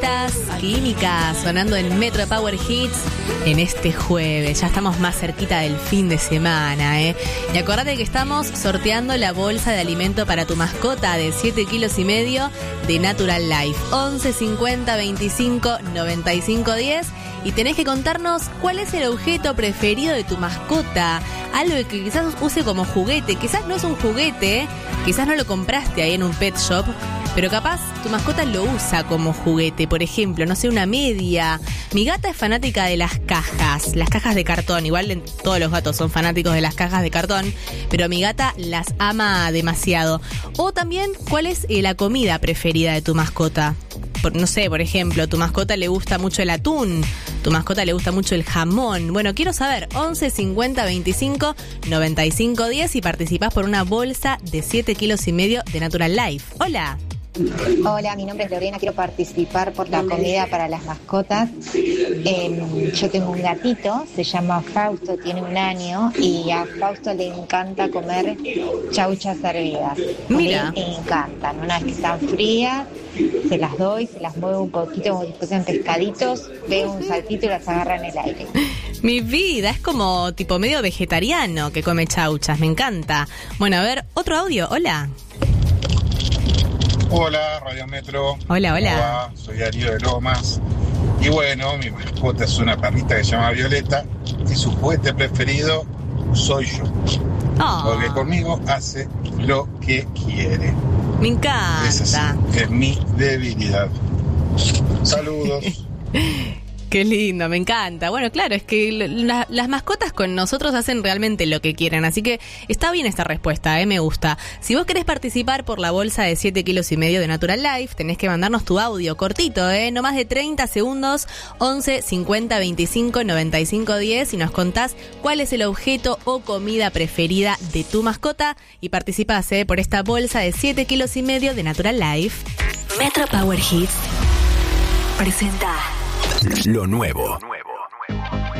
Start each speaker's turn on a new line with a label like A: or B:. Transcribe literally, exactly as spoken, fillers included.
A: Letras Químicas sonando en Metro Power Hits en este jueves. Ya estamos más cerquita del fin de semana, ¿eh? Y acordate que estamos sorteando la bolsa de alimento para tu mascota de siete kilos y medio de Natural Life. once cincuenta veinticinco noventa y cinco diez. Y tenés que contarnos cuál es el objeto preferido de tu mascota. Algo que quizás use como juguete. Quizás no es un juguete, quizás no lo compraste ahí en un pet shop, pero capaz tu mascota lo usa como juguete. Por ejemplo, no sé, una media. Mi gata es fanática de las cajas, las cajas de cartón. Igual todos los gatos son fanáticos de las cajas de cartón, pero mi gata las ama demasiado. O también, ¿cuál es la comida preferida de tu mascota? Por, no sé, por ejemplo, a tu mascota le gusta mucho el atún, tu mascota le gusta mucho el jamón. Bueno, quiero saber, once cincuenta veinticinco noventa y cinco diez y participás por una bolsa de siete kilos y medio de Natural Life. Hola.
B: Hola, mi nombre es Lorena, quiero participar por la comida para las mascotas. Eh, yo tengo un gatito, se llama Fausto, tiene un año y a Fausto le encanta comer chauchas hervidas.
A: Mira.
B: Le encantan, una vez que están frías, se las doy, se las muevo un poquito como si fuesen pescaditos, veo un saltito y las agarra en el aire.
A: Mi vida, es como tipo medio vegetariano que come chauchas, me encanta. Bueno, a ver, otro audio, hola.
C: Hola, Radio Metro.
A: Hola, hola.
C: Hola, soy Darío de Lomas. Y bueno, mi mascota es una perrita que se llama Violeta y su juguete preferido soy yo.
A: Oh.
C: Porque conmigo hace lo que quiere.
A: Me encanta.
C: Es así, es mi debilidad. Saludos.
A: Qué lindo, me encanta. Bueno, claro, es que la, las mascotas con nosotros hacen realmente lo que quieren, así que está bien esta respuesta, eh, me gusta. Si vos querés participar por la bolsa de siete kilos y medio de Natural Life, tenés que mandarnos tu audio cortito, eh, no más de treinta segundos, once cincuenta veinticinco noventa y cinco diez, y nos contás cuál es el objeto o comida preferida de tu mascota y participás eh, por esta bolsa de siete kilos y medio de Natural Life.
D: Metro Power Hits presenta
E: Lo nuevo.